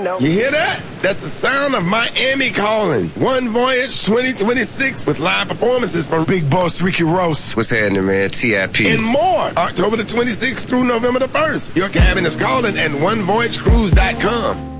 know. You hear that? That's the sound of Miami calling. One Voyage 2026 with live performances from Big Boss Ricky Ross. What's happening, man? TIP. And more. October the 26th through November the 1st. Your cabin is calling at onevoyagecruise.com.